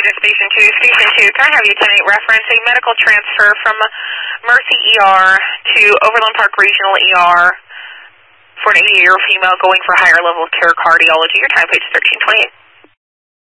to Station 2. Station 2, can I have you 10-8 reference a medical transfer from Mercy ER to Overland Park Regional ER for an 80-year-old female going for higher level care cardiology? Your time, page 1328.